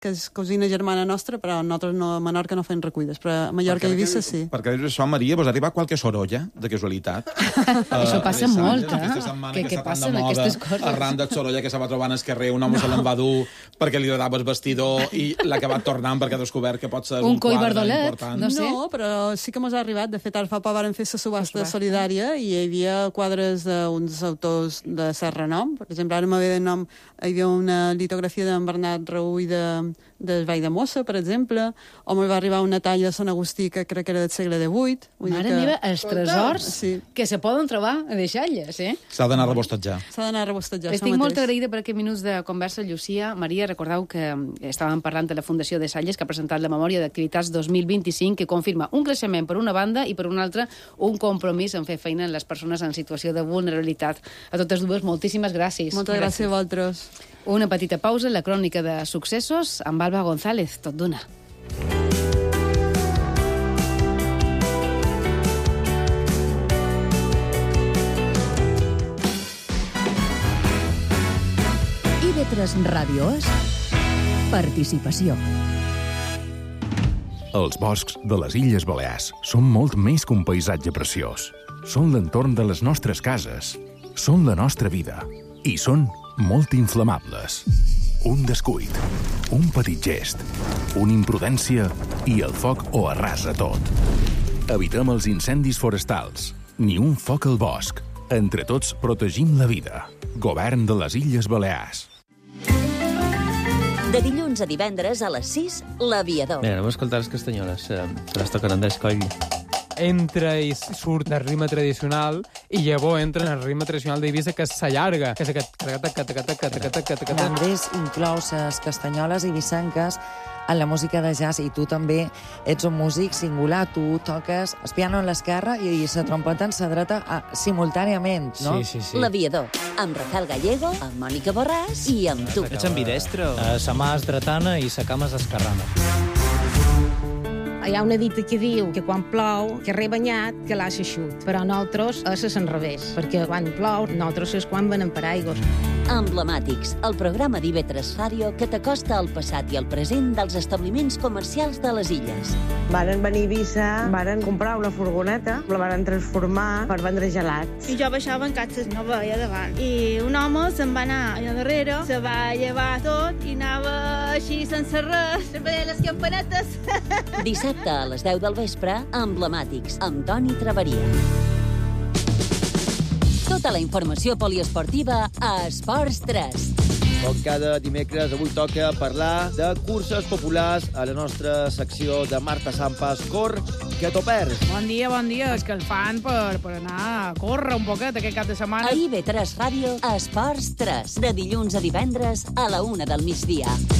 que és cosina germana nostra, però nosaltres a Menorca no fem reculles, però a Mallorca i Eivissa sí. Perquè dius això, Maria, vos arriba qualque sorolla, de casualitat? Això passa molt, Aquesta setmana que què està tan passen de moda, aquestes coses? arran de sorolla que se va trobar en el carrer, un home se l'en va dur perquè li agradava el vestidor i l'ha acabat tornant perquè ha descobert que pot ser Un coll quadre verdolet, important. no sé. No, però sí que mos ha arribat. De fet, ara fa poc varen fer la subhasta solidària i hi havia quadres d'uns autors de cert renom. Per exemple, ara m'ha ve de nom, hi havia una litografia d'en Bernat Raúl del Vall de Mossa, per exemple, o me va arribar una talla de Sant Agustí que crec que era del segle XVIII. Mare meva, els tresors que se poden trobar a deixalles, eh? S'ha d'anar a rebostatjar. S'ha d'anar a rebostatjar. Estic molt agraïda per aquests minuts de conversa, Llucia. Maria, recordeu que estàvem parlant de la Fundació de Salles, que ha presentat la memòria d'activitats 2025, que confirma un creixement per una banda i per una altra un compromís en fer feina en les persones en situació de vulnerabilitat. A totes dues, moltíssimes gràcies. Moltes gràcies a vosaltres. Una petita pausa, la crònica de successos amb Alba González, tot d'una. IB3 Ràdio és participació. Els boscs de les Illes Balears són molt més que un paisatge preciós. Són l'entorn de les nostres cases. Són la nostra vida. I són molt inflamables. Un descuit, un petit gest, una imprudència i el foc ho arrasa tot. Evitem els incendis forestals. Ni un foc al bosc. Entre tots protegim la vida. Govern de les Illes Balears. De dilluns a divendres a les 6, l'Aviador. Bé, anem a escoltar les castanyoles. Se les tocaran d'escoll. Entra i surt del ritme tradicional i llavors entra en el ritme tradicional d'Eivissa, que s'allarga, que és aquest... Andrés inclou les castanyoles i vicenques en la música de jazz, i tu també ets un músic singular. Tu toques el piano en l'esquerra i la trompeta en la dreta simultàniament, no? Sí. L'Aviador, amb Rafael Gallego, amb Mònica Borràs i amb tu. Ets ambidestre? Sa mà és dretana i sa cama és esquerrana. Hi ha una dita que diu que quan plou, que rebanyat, que l'ha eixut. Però nosaltres és l'enrevés, perquè quan plou, nosaltres és quan venem per aigües. Emblemàtics, el programa d'IB3 Ràdio que t'acosta al passat i al present dels establiments comercials de les illes. Varen venir a Eivissa, varen comprar una furgoneta, la varen transformar per vendre gelats. I jo baixava en catxes, no veia davant. I un home se'n va anar allà darrere, se va llevar tot i anava així sense res, veia les campanetes. Dissabte a les 10 del vespre, Emblemàtics, amb Toni Traveria. Tota la informació poliesportiva a Esports 3. Com cada dimecres, avui toca parlar de curses populars a la nostra secció de Marta Sampas. Cor, que t'ho perds. Bon dia. És que el fan per anar a córrer un poquet aquest cap de setmana. A IB3 Ràdio, Esports 3, de dilluns a divendres a la 1 del migdia.